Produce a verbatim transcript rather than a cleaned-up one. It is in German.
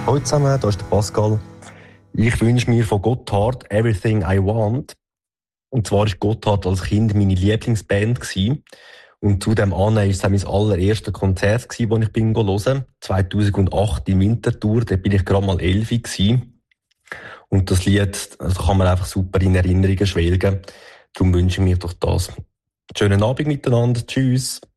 Hallo zusammen, hier ist der Pascal. Ich wünsche mir von Gotthard «Everything I Want». Und zwar war Gotthard als Kind meine Lieblingsband gewesen. Und zu dem an war es mein allererstes Konzert, das ich bin hören. zweitausendacht in Winterthur, da bin ich gerade mal elf gewesen. Und das Lied, also kann man einfach super in Erinnerungen schwelgen. Darum wünsche ich mir doch das. Schönen Abend miteinander. Tschüss.